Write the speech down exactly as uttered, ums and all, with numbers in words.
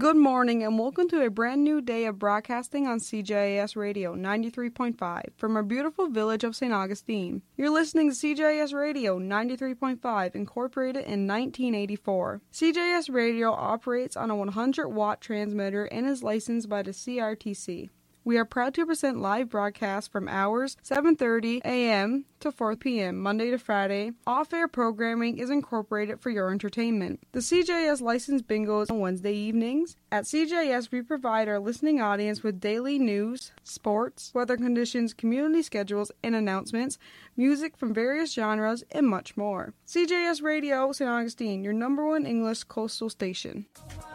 Good morning and welcome to a brand new day of broadcasting on C J A S Radio ninety-three point five from our beautiful village of Saint Augustine. You're listening to C J A S Radio ninety-three point five, incorporated in nineteen eighty-four. C J A S Radio operates on a one hundred watt transmitter and is licensed by the C R T C. We are proud to present live broadcasts from hours seven thirty a.m. to four p.m. Monday to Friday. Off-air programming is incorporated for your entertainment. The C J S licensed bingos on Wednesday evenings. At C J S, we provide our listening audience with daily news, sports, weather conditions, community schedules and announcements, music from various genres, and much more. C J S Radio, Saint Augustine, your number one English coastal station.